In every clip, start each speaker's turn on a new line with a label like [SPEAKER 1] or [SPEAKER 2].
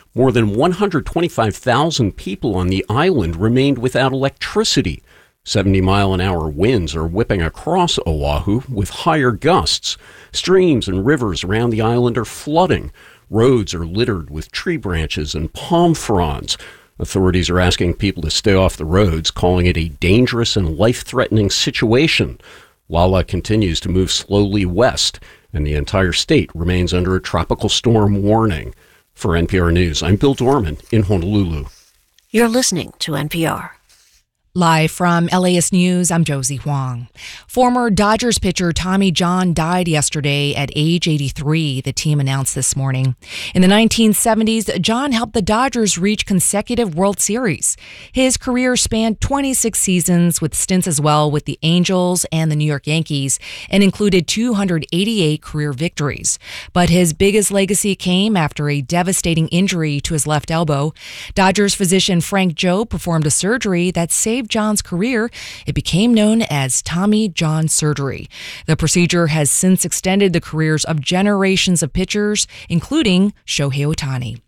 [SPEAKER 1] More than 125,000 people on the island remained without electricity. 70-mile-an-hour winds are whipping across Oahu with higher gusts. Streams and rivers around the island are flooding. Roads are littered with tree branches and palm fronds. Authorities are asking people to stay off the roads, calling it a dangerous and life-threatening situation. Lala continues to move slowly west, and the entire state remains under a tropical storm warning. For NPR News, I'm Bill Dorman in Honolulu.
[SPEAKER 2] You're listening to NPR.
[SPEAKER 3] Live from LAist News, I'm Josie Huang. Former Dodgers pitcher Tommy John died yesterday at age 83, the team announced this morning. In the 1970s, John helped the Dodgers reach consecutive World Series. His career spanned 26 seasons with stints as well with the Angels and the New York Yankees and included 288 career victories. But his biggest legacy came after a devastating injury to his left elbow. Dodgers physician Frank Jobe performed a surgery that saved John's career. It became known as Tommy John surgery. The procedure has since extended the careers of generations of pitchers, including Shohei Ohtani.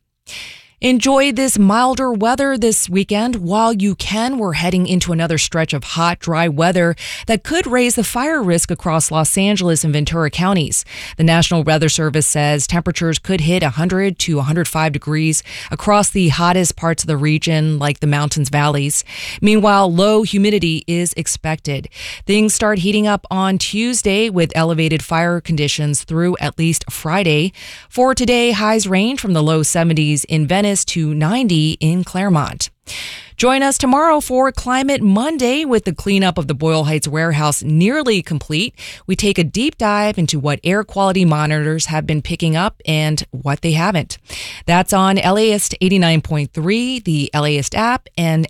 [SPEAKER 3] Enjoy this milder weather this weekend while you can. We're heading into another stretch of hot, dry weather that could raise the fire risk across Los Angeles and Ventura counties. The National Weather Service says temperatures could hit 100 to 105 degrees across the hottest parts of the region, like the mountains, valleys. Meanwhile, low humidity is expected. Things start heating up on Tuesday with elevated fire conditions through at least Friday. For today, highs range from the low 70s in Venice to 90 in Claremont. Join us tomorrow for Climate Monday with the cleanup of the Boyle Heights warehouse nearly complete. We take a deep dive into what air quality monitors have been picking up and what they haven't. That's on LAist 89.3, the LAist app, and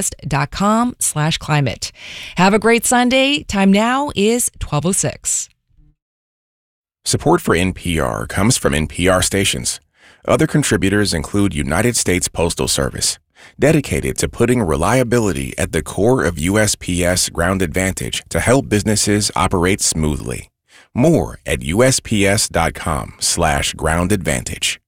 [SPEAKER 3] LAist.com/climate. Have a great Sunday. Time now is 12:06.
[SPEAKER 4] Support for NPR comes from NPR stations. Other contributors include United States Postal Service, dedicated to putting reliability at the core of USPS Ground Advantage to help businesses operate smoothly. More at USPS.com/groundadvantage.